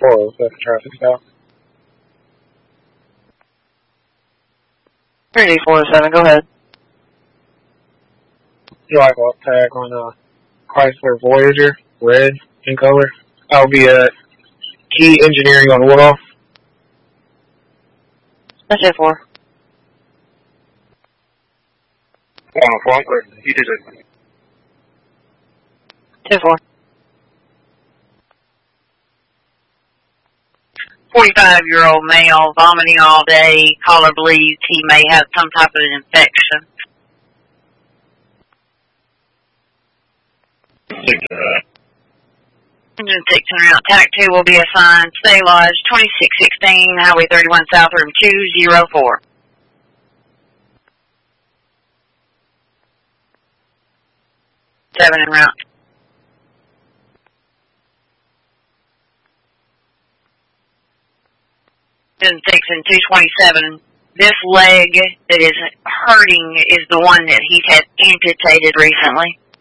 407 traffic stop. 407, go ahead. You like what tag on Chrysler Voyager, red in color. I'll be at Key Engineering on Woodall. That's it for. 104, you did it. 2-4. 45-year-old male vomiting all day. Caller believes he may have some type of infection. 106 en route. TAC 2 will be assigned. Stay Lodge 2616, Highway 31 South, room 204. Seven en route. 6 and 227. This leg that is hurting is the one that he's had amputated recently.